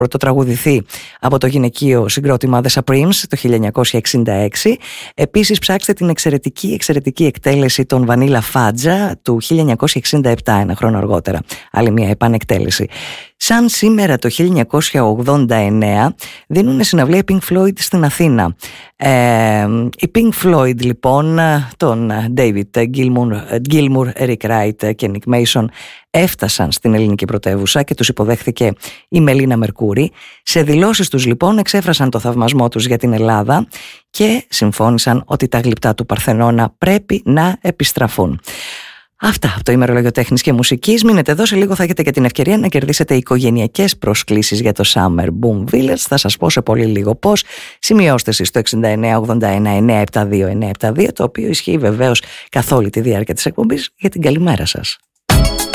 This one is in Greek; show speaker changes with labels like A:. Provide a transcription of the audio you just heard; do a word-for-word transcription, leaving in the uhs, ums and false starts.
A: πρωτοτραγουδηθεί από το γυναικείο συγκρότημα The Supremes το χίλια εννιακόσια εξήντα έξι. Επίσης ψάξτε την εξαιρετική, εξαιρετική εκτέλεση των Vanilla Fudge του χίλια εννιακόσια εξήντα επτά, ένα χρόνο αργότερα. Άλλη μια επανεκτέλεση. Σαν σήμερα το χίλια εννιακόσια ογδόντα εννέα δίνουν συναυλία οι Pink Floyd στην Αθήνα. Ε, οι Pink Floyd λοιπόν, τον David Gilmour, Gilmour, Eric Wright και Nick Mason έφτασαν στην ελληνική πρωτεύουσα και τους υποδέχθηκε η Μελίνα Μερκούρη. Σε δηλώσεις τους λοιπόν εξέφρασαν το θαυμασμό τους για την Ελλάδα και συμφώνησαν ότι τα γλυπτά του Παρθενώνα πρέπει να επιστραφούν. Αυτά από το ημερολόγιο τέχνης και μουσικής. Μείνετε εδώ, σε λίγο θα έχετε και την ευκαιρία να κερδίσετε οικογενειακές προσκλήσεις για το Summer Boom Village. Θα σας πω σε πολύ λίγο πώς. Σημειώστε εσείς το εξήντα εννέα ογδόντα ένα εννιακόσια εβδομήντα δύο εννιακόσια εβδομήντα δύο, το οποίο ισχύει βεβαίως καθ' όλη τη διάρκεια της εκπομπής. Για την καλημέρα σας.